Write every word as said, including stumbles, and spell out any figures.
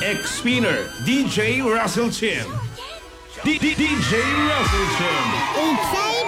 X-Spinner, D J Russell Chin. D- D- DJ Russell Chin. It's